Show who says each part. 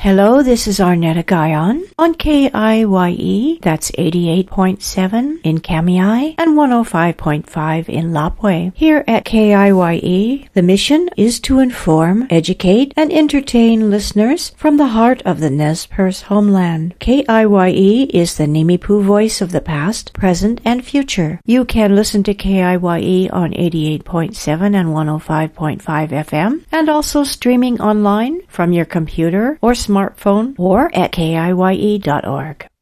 Speaker 1: Hello, this is Arnetta Guyon on KIYE, that's 88.7 in Kamiai and 105.5 in Lapwai. Here at KIYE, the mission is to inform, educate, and entertain listeners from the heart of the Nez Perce homeland. KIYE is the Nimipu voice of the past, present, and future. You can listen to KIYE on 88.7 and 105.5 FM, and also streaming online from your computer or smartphone or at KIYE.org.